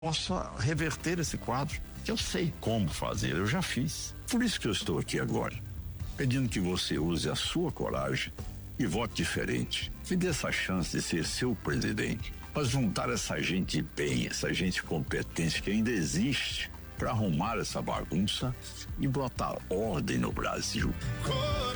possa reverter esse quadro. Eu sei como fazer, eu já fiz. Por isso que eu estou aqui agora, pedindo que você use a sua coragem e vote diferente. Me dê essa chance de ser seu presidente, mas juntar essa gente bem, essa gente competente que ainda existe para arrumar essa bagunça e botar ordem no Brasil.